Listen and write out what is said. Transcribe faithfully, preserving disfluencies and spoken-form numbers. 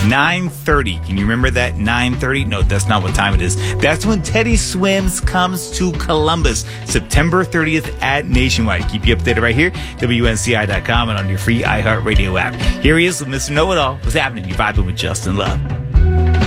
nine thirty. Can you remember that? nine thirty? No, that's not what time it is. That's when Teddy Swims comes to Columbus, September thirtieth at Nationwide. Keep you updated right here, W N C I dot com and on your free iHeartRadio app. Here he is with Mister Know-It-All. What's happening? You're vibing with Justin Love.